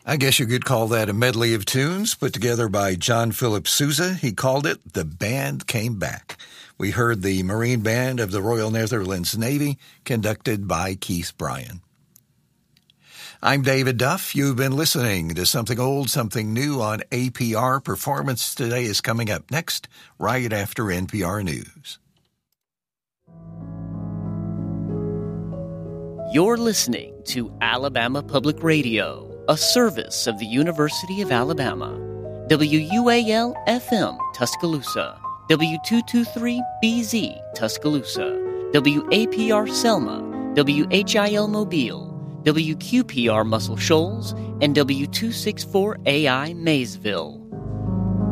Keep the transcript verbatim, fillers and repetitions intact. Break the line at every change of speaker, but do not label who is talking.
I guess you could call that a medley of tunes put together by John Philip Sousa. He called it The Band Came Back. We heard the Marine Band of the Royal Netherlands Navy, conducted by Keith Bryan. I'm David Duff. You've been listening to Something Old, Something New on A P R. Performance Today is coming up next, right after N P R News.
You're listening to Alabama Public Radio, a service of the University of Alabama. W U A L F M, Tuscaloosa. W two twenty-three B Z, Tuscaloosa. W A P R Selma. W H I L Mobile. W Q P R Muscle Shoals. And W two sixty-four A I Maysville.